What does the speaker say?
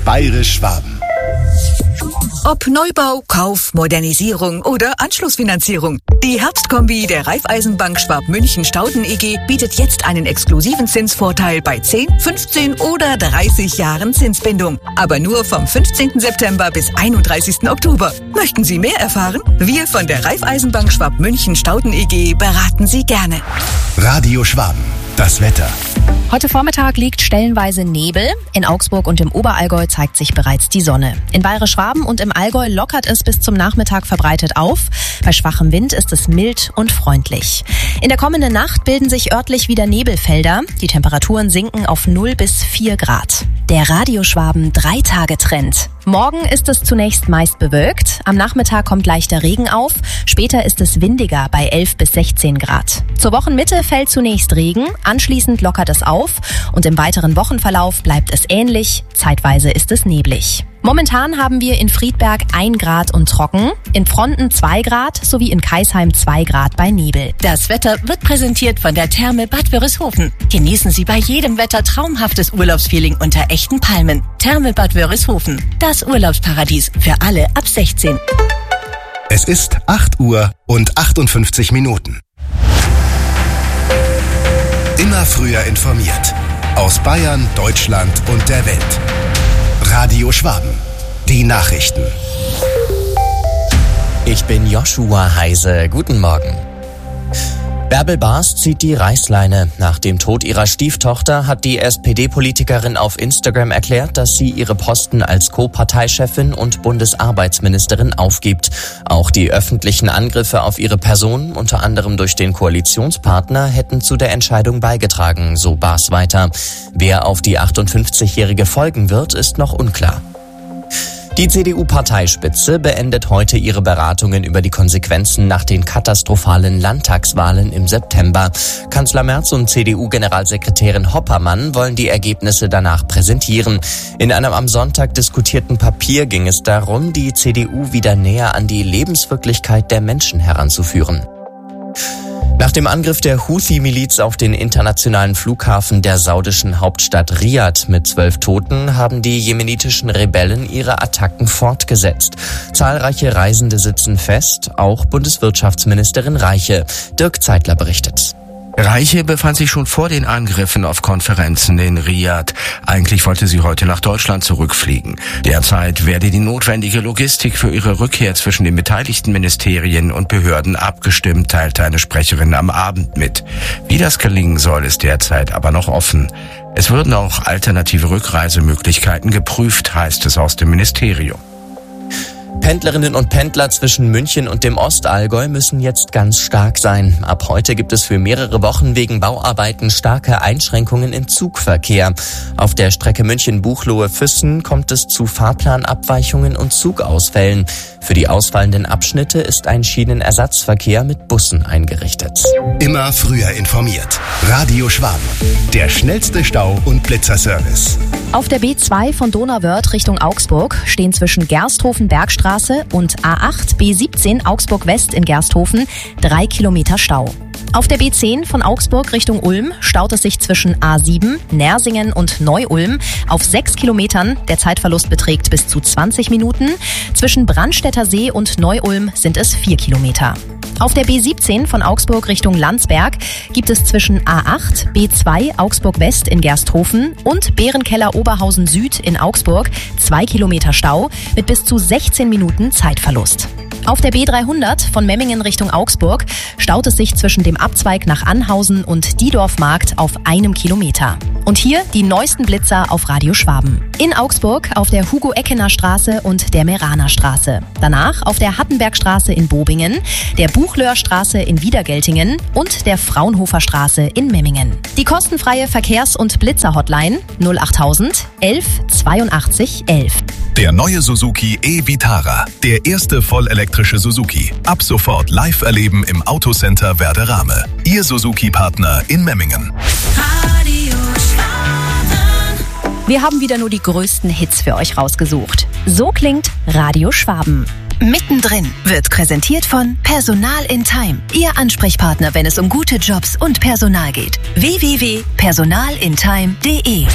Bayerisch-Schwaben. Ob Neubau, Kauf, Modernisierung oder Anschlussfinanzierung. Die Herbstkombi der Raiffeisenbank Schwab-München-Stauden EG bietet jetzt einen exklusiven Zinsvorteil bei 10, 15 oder 30 Jahren Zinsbindung. Aber nur vom 15. September bis 31. Oktober. Möchten Sie mehr erfahren? Wir von der Raiffeisenbank Schwab-München-Stauden EG beraten Sie gerne. Radio Schwaben. Das Wetter. Heute Vormittag liegt stellenweise Nebel. In Augsburg und im Oberallgäu zeigt sich bereits die Sonne. In Bayerisch-Schwaben und im Allgäu lockert es bis zum Nachmittag verbreitet auf. Bei schwachem Wind ist es mild und freundlich. In der kommenden Nacht bilden sich örtlich wieder Nebelfelder. Die Temperaturen sinken auf 0 bis 4 Grad. Der Radio Schwaben 3-Tage-Trend. Morgen ist es zunächst meist bewölkt. Am Nachmittag kommt leichter Regen auf. Später ist es windiger bei 11 bis 16 Grad. Zur Wochenmitte fällt zunächst Regen. Anschließend lockert es auf. Und im weiteren Wochenverlauf bleibt es ähnlich. Zeitweise ist es neblig. Momentan haben wir in Friedberg 1 Grad und trocken, in Fronten 2 Grad sowie in Kaisheim 2 Grad bei Nebel. Das Wetter wird präsentiert von der Therme Bad Wörishofen. Genießen Sie bei jedem Wetter traumhaftes Urlaubsfeeling unter echten Palmen. Therme Bad Wörishofen, das Urlaubsparadies für alle ab 16. Es ist 8 Uhr und 58 Minuten. Immer früher informiert. Aus Bayern, Deutschland und der Welt. Radio Schwaben. Die Nachrichten. Ich bin Joshua Heise. Guten Morgen. Bärbel Baas zieht die Reißleine. Nach dem Tod ihrer Stieftochter hat die SPD-Politikerin auf Instagram erklärt, dass sie ihre Posten als Co-Parteichefin und Bundesarbeitsministerin aufgibt. Auch die öffentlichen Angriffe auf ihre Person, unter anderem durch den Koalitionspartner, hätten zu der Entscheidung beigetragen, so Baas weiter. Wer auf die 58-Jährige folgen wird, ist noch unklar. Die CDU-Parteispitze beendet heute ihre Beratungen über die Konsequenzen nach den katastrophalen Landtagswahlen im September. Kanzler Merz und CDU-Generalsekretärin Hoppermann wollen die Ergebnisse danach präsentieren. In einem am Sonntag diskutierten Papier ging es darum, die CDU wieder näher an die Lebenswirklichkeit der Menschen heranzuführen. Nach dem Angriff der Houthi-Miliz auf den internationalen Flughafen der saudischen Hauptstadt Riad mit 12 Toten haben die jemenitischen Rebellen ihre Attacken fortgesetzt. Zahlreiche Reisende sitzen fest, auch Bundeswirtschaftsministerin Reiche. Dirk Zeitler berichtet. Reiche befand sich schon vor den Angriffen auf Konferenzen in Riad. Eigentlich wollte sie heute nach Deutschland zurückfliegen. Derzeit werde die notwendige Logistik für ihre Rückkehr zwischen den beteiligten Ministerien und Behörden abgestimmt, teilte eine Sprecherin am Abend mit. Wie das gelingen soll, ist derzeit aber noch offen. Es würden auch alternative Rückreisemöglichkeiten geprüft, heißt es aus dem Ministerium. Pendlerinnen und Pendler zwischen München und dem Ostallgäu müssen jetzt ganz stark sein. Ab heute gibt es für mehrere Wochen wegen Bauarbeiten starke Einschränkungen im Zugverkehr. Auf der Strecke München-Buchloe-Füssen kommt es zu Fahrplanabweichungen und Zugausfällen. Für die ausfallenden Abschnitte ist ein Schienenersatzverkehr mit Bussen eingerichtet. Immer früher informiert. Radio Schwaben. Der schnellste Stau- und Blitzerservice. Auf der B2 von Donauwörth Richtung Augsburg stehen zwischen Gersthofen-Bergstraße und A8 B17 Augsburg West in Gersthofen 3 Kilometer Stau. Auf der B10 von Augsburg Richtung Ulm staut es sich zwischen A7, Nersingen und Neu-Ulm auf 6 Kilometern. Der Zeitverlust beträgt bis zu 20 Minuten. Zwischen Brandstätter See und Neu-Ulm sind es 4 Kilometer. Auf der B17 von Augsburg Richtung Landsberg gibt es zwischen A8, B2 Augsburg West in Gersthofen und Bärenkeller Oberhausen Süd in Augsburg 2 Kilometer Stau mit bis zu 16 Minuten Zeitverlust. Auf der B300 von Memmingen Richtung Augsburg staut es sich zwischen dem Abzweig nach Anhausen und Diedorfmarkt auf 1 Kilometer. Und hier die neuesten Blitzer auf Radio Schwaben. In Augsburg auf der Hugo-Eckener Straße und der Meraner Straße. Danach auf der Hattenbergstraße in Bobingen, der Buchlöhr Straße in Wiedergeltingen und der Fraunhofer Straße in Memmingen. Die kostenfreie Verkehrs- und Blitzer-Hotline 08000 11 82 11. Der neue Suzuki e-Vitara. Der erste vollelektrische Suzuki. Ab sofort live erleben im Autocenter Werderame. Ihr Suzuki-Partner in Memmingen. Wir haben wieder nur die größten Hits für euch rausgesucht. So klingt Radio Schwaben. Mittendrin wird präsentiert von Personal in Time. Ihr Ansprechpartner, wenn es um gute Jobs und Personal geht. www.personalintime.de